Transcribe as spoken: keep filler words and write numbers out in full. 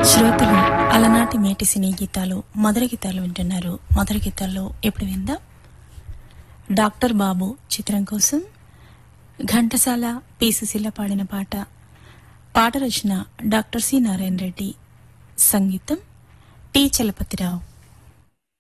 శ్రోతలు అలనాటి మేటి సినీ గీతాలు మధుర గీతాలు వింటున్నారు. మధుర గీతాల్లో ఎప్పుడు విందాం డాక్టర్ బాబు చిత్రం కోసం ఘంటసాల పి సుశీల పాడిన పాట. పాట రచన డాక్టర్ సి నారాయణ రెడ్డి, సంగీతం టి చలపతిరావు.